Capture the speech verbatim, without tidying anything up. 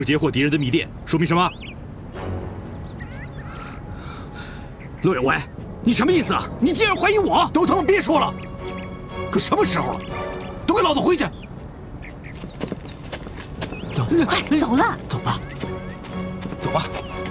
截获敌人的密电，说明什么？陆有为，你什么意思啊？你竟然怀疑我？ 都他妈别说了，都什么时候了？都给老子回去！走， 快走了， 走吧， 走吧。